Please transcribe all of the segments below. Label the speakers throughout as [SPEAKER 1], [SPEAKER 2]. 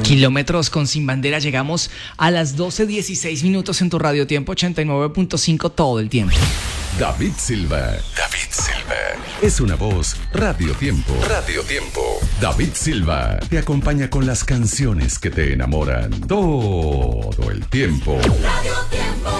[SPEAKER 1] Kilómetros con Sin Bandera. Llegamos a las 12:16 en tu Radio Tiempo 89.5 todo el tiempo.
[SPEAKER 2] David Silva. Es una voz Radio Tiempo. David Silva te acompaña con las canciones que te enamoran todo el tiempo.
[SPEAKER 3] Radio Tiempo.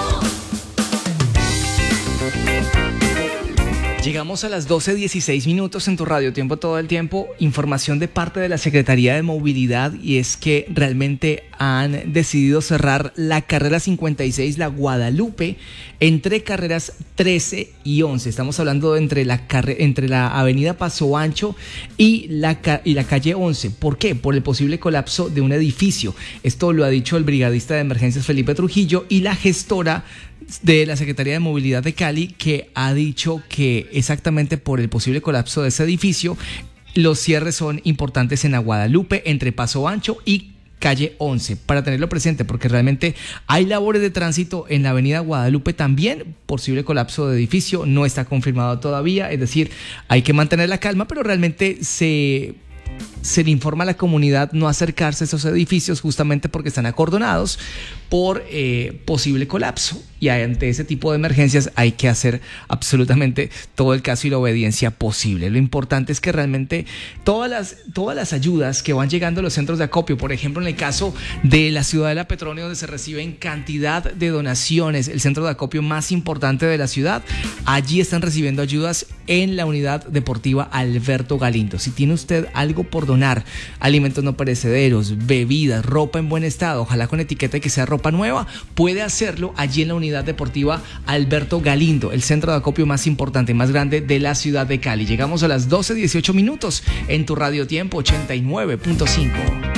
[SPEAKER 1] Llegamos a las 12:16 en tu Radio Tiempo todo el tiempo. Información de parte de la Secretaría de Movilidad, y es que realmente han decidido cerrar la carrera 56, la Guadalupe, entre carreras 13 y 11. Estamos hablando entre la avenida Paso Ancho y la calle 11. ¿Por qué? Por el posible colapso de un edificio. Esto lo ha dicho el brigadista de emergencias Felipe Trujillo y la gestora de la Secretaría de Movilidad de Cali, que ha dicho que exactamente por el posible colapso de ese edificio, los cierres son importantes en la Guadalupe, entre Paso Ancho y calle 11, para tenerlo presente, porque realmente hay labores de tránsito en la avenida Guadalupe también. Posible colapso de edificio no está confirmado todavía, es decir, hay que mantener la calma, pero realmente se le informa a la comunidad no acercarse a esos edificios, justamente porque están acordonados por posible colapso, y ante ese tipo de emergencias hay que hacer absolutamente todo el caso y la obediencia posible. Lo importante es que realmente todas las ayudas que van llegando a los centros de acopio, por ejemplo en el caso de la ciudad de La Petronia, donde se reciben cantidad de donaciones, el centro de acopio más importante de la ciudad, allí están recibiendo ayudas en la unidad deportiva Alberto Galindo. Si tiene usted algo por donar, alimentos no perecederos, bebidas, ropa en buen estado, ojalá con etiqueta de que sea ropa nueva, puede hacerlo allí en la unidad deportiva Alberto Galindo, el centro de acopio más importante y más grande de la ciudad de Cali. Llegamos a las 12:18 en tu Radio Tiempo 89.5.